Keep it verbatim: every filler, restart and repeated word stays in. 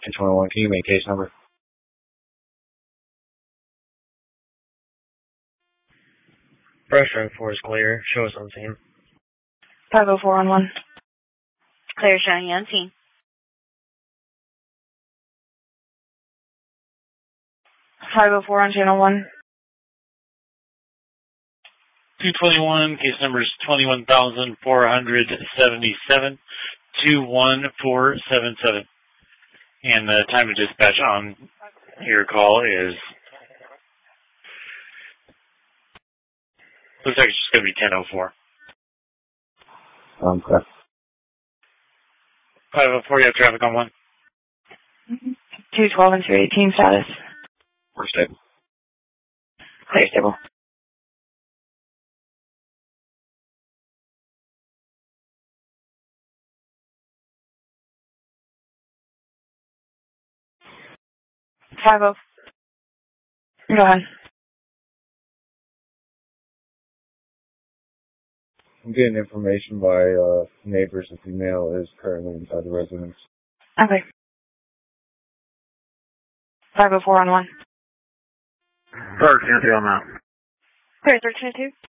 ten twenty-one, can you make case number? Brushstroke four is clear. Show us on scene. five oh four on one. Clear showing you on scene. five oh four on channel one. two twenty-one, case number is twenty-one thousand four hundred seventy-seven, two one four seven seven. And the time of dispatch on your call is, looks like it's just going to be ten oh four. Um, correct. five oh four, you have traffic on one. two twelve and two eighteen status. We're stable. Clear stable. five oh. Go ahead. I'm getting information by uh, neighbors. A female is currently inside the residence. Okay. five oh four on one. thirteen oh two on that. Clear thirteen oh two.